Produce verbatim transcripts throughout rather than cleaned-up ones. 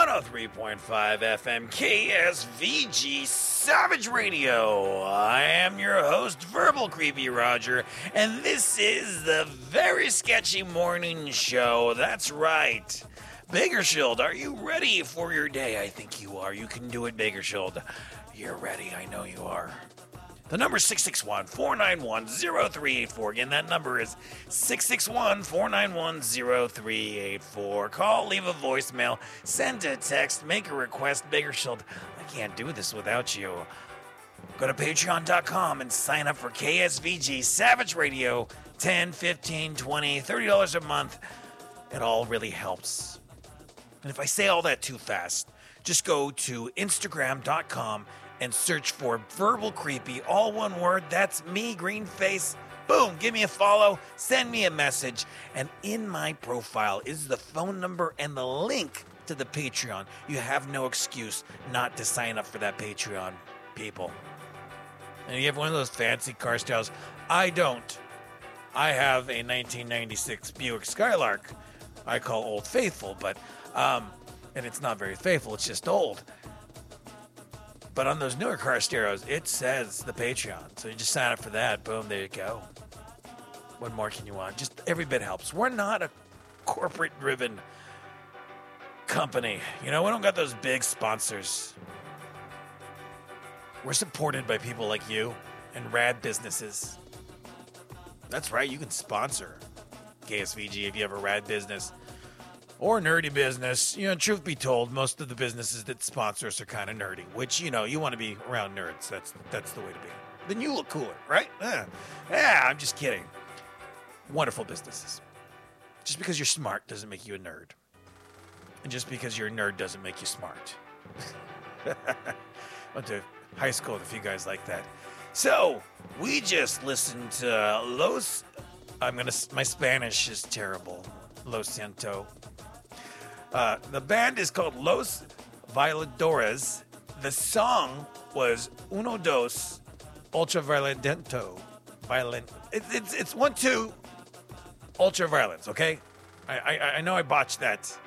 oh three point five F M K S V G Savage Radio. I am your host, Verbal Creepy Roger, and this is the Very Sketchy Morning Show. That's right. Bakersfield, are you ready for your day? I think you are. You can do it, Bakersfield. You're ready. I know you are. The number is six six one, four nine one, zero three eight four. Again, that number is six six one, four nine one, zero three eight four. Call, leave a voicemail, send a text, make a request. Bakersfield, I can't do this without you. Go to patreon dot com and sign up for K S V G Savage Radio. ten, fifteen, twenty, thirty dollars a month. It all really helps. And if I say all that too fast, just go to instagram dot com and search for Verbal Creepy, all one word. That's me, green face. Boom, give me a follow, send me a message, and in my profile is the phone number and the link to the Patreon. You have no excuse not to sign up for that Patreon, people. And you have one of those fancy car styles. I don't. I have a nineteen ninety-six Buick Skylark I call Old Faithful, but, um, and it's not very faithful, it's just old. But on those newer car stereos, it says the Patreon. So you just sign up for that. Boom, there you go. What more can you want? Just every bit helps. We're not a corporate-driven company. You know, we don't got those big sponsors. We're supported by people like you and rad businesses. That's right, you can sponsor K S V G if you have a rad business. Or nerdy business. You know, truth be told, most of the businesses that sponsor us are kind of nerdy, which, you know, you want to be around nerds. That's that's the way to be. Then you look cooler, right? Yeah, yeah, I'm just kidding. Wonderful businesses. Just because you're smart doesn't make you a nerd. And just because you're a nerd doesn't make you smart. Went to high school with a few guys like that. So, we just listened to Los... I'm going to... My Spanish is terrible. Lo siento. Uh, the band is called Los Violadores. The song was Uno Dos Ultraviolento. Violent. It, it's it's one two Ultraviolence. Okay, I, I I know I botched that.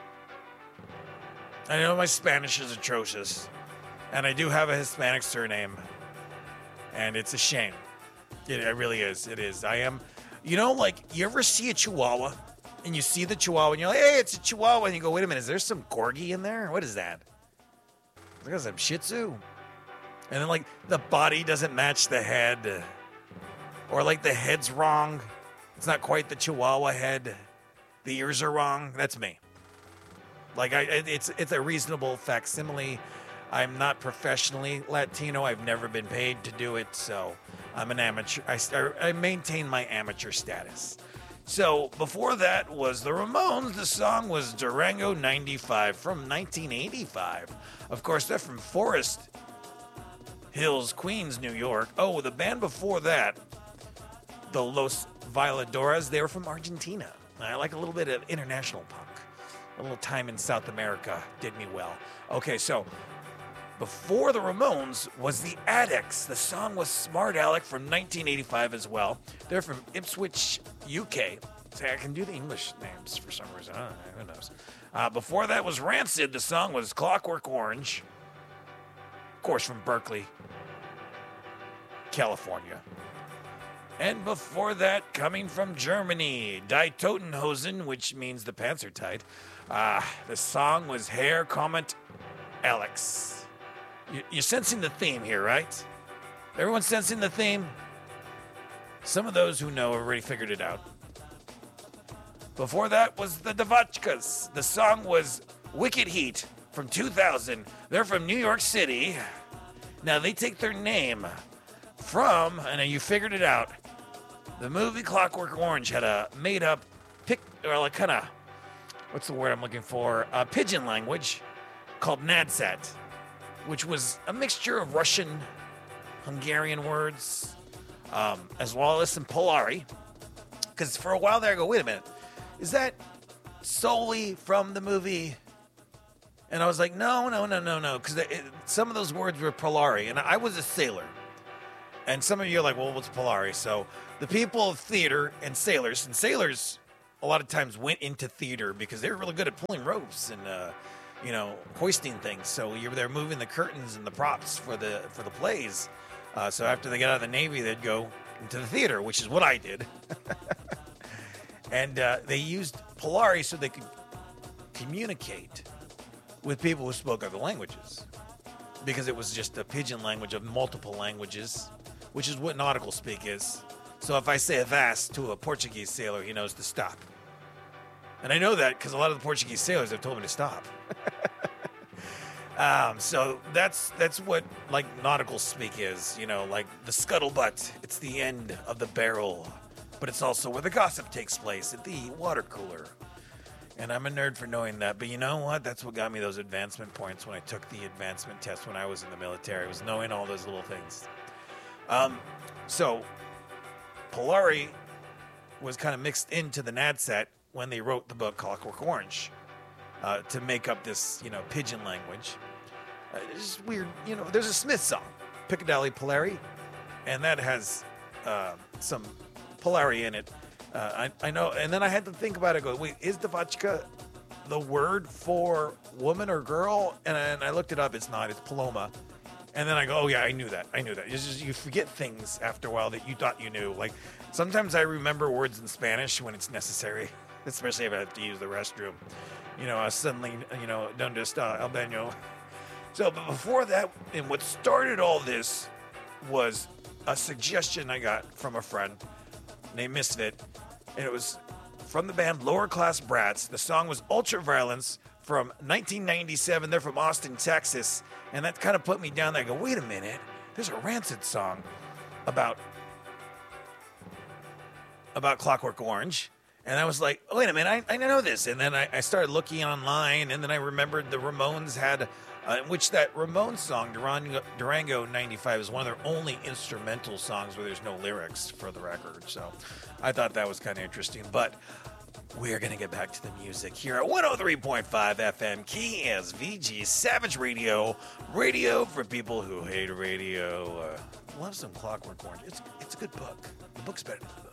I know my Spanish is atrocious, and I do have a Hispanic surname, and it's a shame. It, it really is. It is. I am. You know, like, you ever see a Chihuahua? And you see the Chihuahua, and you're like, hey, it's a Chihuahua. And you go, wait a minute, is there some Corgi in there? What is that? Look at some Shih Tzu. And then, like, the body doesn't match the head. Or, like, the head's wrong. It's not quite the Chihuahua head. The ears are wrong. That's me. Like, I, it's it's a reasonable facsimile. I'm not professionally Latino. I've never been paid to do it, so I'm an amateur. I, I maintain my amateur status. So, before that was the Ramones. The song was Durango ninety-five from nineteen eighty-five. Of course, they're from Forest Hills, Queens, New York. Oh, the band before that, the Los Violadores, they were from Argentina. I like a little bit of international punk. A little time in South America did me well. Okay, so before the Ramones was the Addicts. The song was Smart Alec from nineteen eighty-five as well. They're from Ipswich, U K. See, I can do the English names for some reason. I don't know, who knows? Uh, before that was Rancid. The song was Clockwork Orange. Of course, from Berkeley, California. And before that, coming from Germany, Die Totenhosen, which means the pants are tight. Uh, the song was Herr Comet Alex. You're sensing the theme here, right? Everyone's sensing the theme? Some of those who know have already figured it out. Before that was the Devotchkas. The song was Wicked Heat from two thousand. They're from New York City. Now, they take their name from, and you figured it out, the movie Clockwork Orange had a made-up, pic, or like kind of, what's the word I'm looking for? A pigeon language called Nadsat, which was a mixture of Russian, Hungarian words, um, as well as some Polari. Because for a while there, I go, wait a minute, is that solely from the movie? And I was like, no, no, no, no, no, because some of those words were Polari, and I was a sailor. And some of you are like, well, what's Polari? So the people of theater and sailors, and sailors a lot of times went into theater because they were really good at pulling ropes and uh, you know, hoisting things. So you're there moving the curtains and the props for the for the plays. Uh, so after they got out of the Navy, they'd go into the theater, which is what I did. And uh, they used Polari so they could communicate with people who spoke other languages, because it was just a pidgin language of multiple languages, which is what nautical speak is. So if I say avast to a Portuguese sailor, he knows to stop. And I know that because a lot of the Portuguese sailors have told me to stop. um, so that's that's what like nautical speak is, you know, like the scuttlebutt. It's the end of the barrel, but it's also where the gossip takes place at the water cooler. And I'm a nerd for knowing that. But you know what? That's what got me those advancement points when I took the advancement test when I was in the military. It was knowing all those little things. Um, so Polari was kind of mixed into the N A D set when they wrote the book Clockwork Orange uh, to make up this, you know, pidgin language. Uh, it's just weird. You know, there's a Smith song, Piccadilly Polari, and that has uh, some Polari in it. Uh, I, I know, and then I had to think about it. Go, wait, is Devachka the word for woman or girl? And I, and I looked it up. It's not. It's Paloma. And then I go, oh yeah, I knew that. I knew that. It's just you forget things after a while that you thought you knew. Like sometimes I remember words in Spanish when it's necessary, especially if I have to use the restroom. You know, I suddenly, you know, donde está el baño? So, but before that, and what started all this was a suggestion I got from a friend named Misfit, and it was from the band Lower Class Brats. The song was Ultraviolence from nineteen ninety-seven. They're from Austin, Texas, and that kind of put me down there. I go, wait a minute, there's a Rancid song about about Clockwork Orange, and I was like, oh, wait a minute, I, I know this. And then I, I started looking online, and then I remembered the Ramones had, uh, which that Ramones song, Durango, Durango ninety-five, is one of their only instrumental songs where there's no lyrics for the record. So I thought that was kind of interesting. But we're going to get back to the music here at one oh three point five F M K S V G Savage Radio. Radio for people who hate radio. Uh, love some Clockwork Orange. It's, it's a good book. The book's better than the movie.